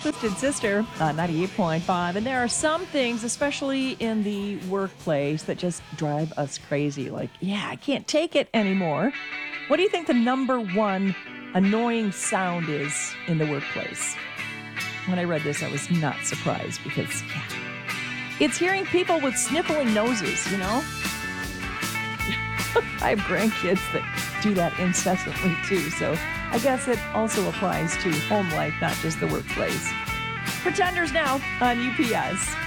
Twisted Sister on 98.5. And there are some things, especially in the workplace, that just drive us crazy. Like, yeah, I can't take it anymore. What do you think the number one annoying sound is in the workplace? When I read this, I was not surprised because, yeah, it's hearing people with sniffling noses, you know? I have grandkids that do that incessantly too, so I guess it also applies to home life, not just the workplace. Pretenders now on UPS.